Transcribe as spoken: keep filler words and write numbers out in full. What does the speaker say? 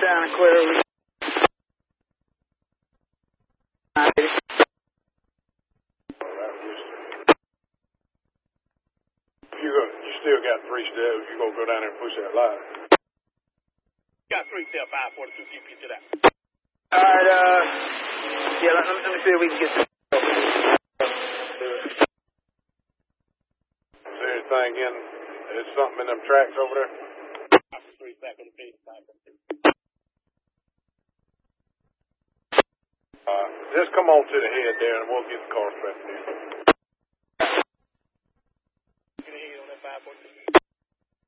down and clear. You go, you still got three steps. You gonna go down there and push that light. Got three step five forty-two G P to that. All right, uh, yeah, let, let me see if we can get this. Is there anything in, is something in them tracks over there? Three back on the page. Uh, just come on to the head there and we'll get the car strapped in. Get ahead on that five forty-two.